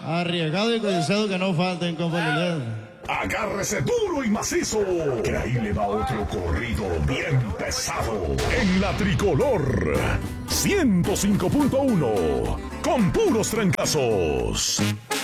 Arriesgado y codiciado que no falten, compadre. Agárrese duro y macizo, que ahí le va otro corrido bien pesado. En la Tricolor 105.1, con puros trancazos.